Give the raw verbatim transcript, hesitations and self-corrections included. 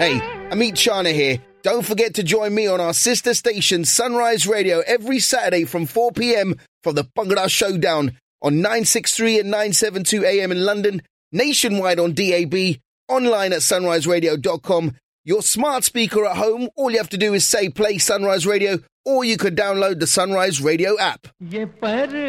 Hey, Amit Chana here. Don't forget to join me on our sister station Sunrise Radio every Saturday from four p.m. for the Bhangra Showdown on nine sixty-three and nine seventy-two A M in London, nationwide on D A B, online at sunrise radio dot com. Your smart speaker at home, all you have to do is say play Sunrise Radio, or you could download the Sunrise Radio app.